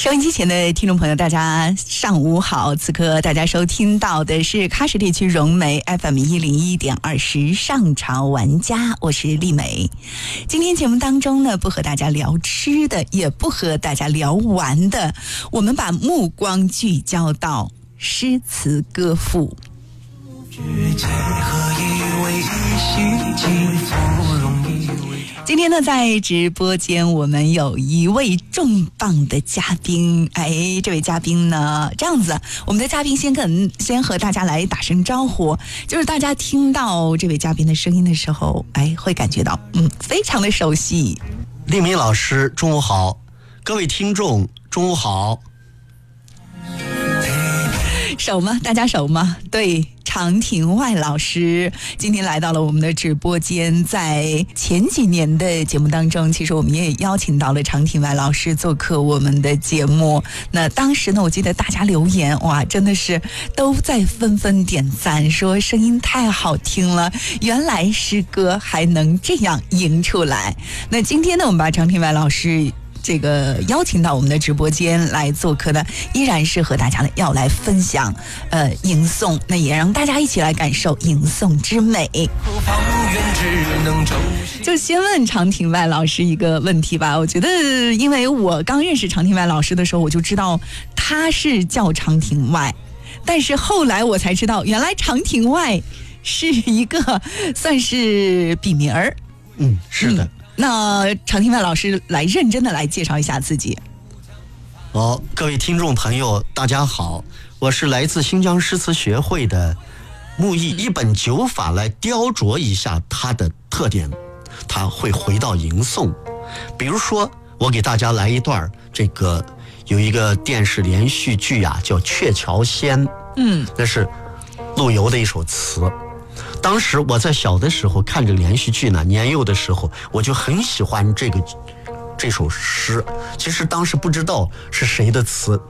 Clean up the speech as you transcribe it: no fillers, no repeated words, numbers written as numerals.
收音机前的听众朋友，大家上午好！此刻大家收听到的是喀什地区融媒 FM 101.2时尚潮玩家，我是丽美。今天节目当中呢，不和大家聊吃的，也不和大家聊玩的，我们把目光聚焦到诗词歌赋。今天呢，在直播间我们有一位重磅的嘉宾，这位嘉宾呢，这样子，我们的嘉宾先和大家来打声招呼，就是大家听到这位嘉宾的声音的时候，会感觉到非常的熟悉。 丽美老师，中午好，各位听众，中午好。 熟吗？大家熟吗？对，常廷外老师今天来到了我们的直播间。在前几年的节目当中，其实我们也邀请到了常廷外老师做客我们的节目。那当时呢，我记得大家留言，哇，真的是都在纷纷点赞，说声音太好听了，原来诗歌还能这样吟出来。那今天呢，我们把常廷外老师这个邀请到我们的直播间来做客的，依然是和大家要来分享吟诵，那也让大家一起来感受吟诵之美。就先问常廷外老师一个问题吧，我觉得因为我刚认识常廷外老师的时候，我就知道他是叫常廷外，但是后来我才知道，原来常廷外是一个算是笔名儿。 是的。 那常廷外老师来认真的来介绍一下自己。 各位听众朋友大家好，我是来自新疆诗词学会的木艺一本九法来雕琢一下它的特点，它会回到吟诵。比如说我给大家来一段有一个电视连续剧叫《鹊桥仙》，那是陆游的一首词。当时我在小的时候看这个连续剧呢，年幼的时候我就很喜欢这首诗。其实当时不知道是谁的词，